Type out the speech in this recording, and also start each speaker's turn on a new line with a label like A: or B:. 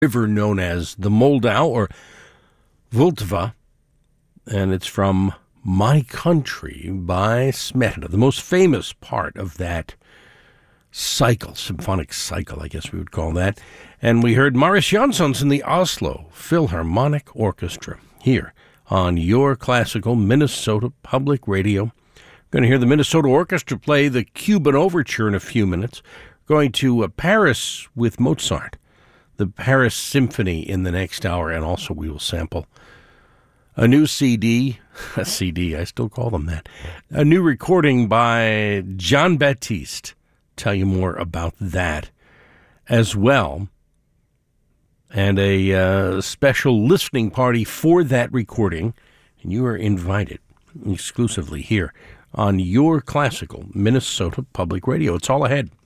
A: river known as the Moldau or Vltava, and it's from My Country by Smetana, the most famous part of that cycle, symphonic cycle, I guess we would call that. And we heard Marius Jansons and the Oslo Philharmonic Orchestra here on Your Classical Minnesota Public Radio. We're going to hear the Minnesota Orchestra play the Cuban Overture in a few minutes. We're going to Paris with Mozart, the Paris Symphony in the next hour, and also we will sample a new CD, I still call them that, a new recording by Jon Batiste. Tell you more about that as well. And a special listening party for that recording. And you are invited exclusively here on Your Classical Minnesota Public Radio. It's all ahead.